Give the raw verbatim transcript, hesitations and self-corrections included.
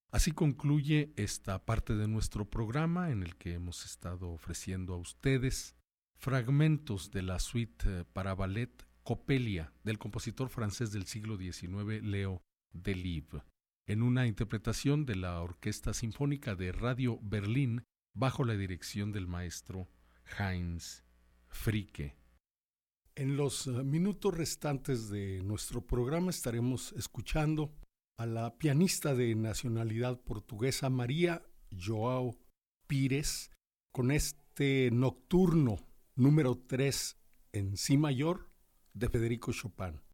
Así concluye esta parte de nuestro programa en el que hemos estado ofreciendo a ustedes fragmentos de la suite para ballet Coppelia del compositor francés del siglo diecinueve Leo Delibes, en una interpretación de la Orquesta Sinfónica de Radio Berlín bajo la dirección del maestro Heinz Fricke. En los minutos restantes de nuestro programa estaremos escuchando a la pianista de nacionalidad portuguesa María João Pires con este nocturno número tres en si mayor de Federico Chopin.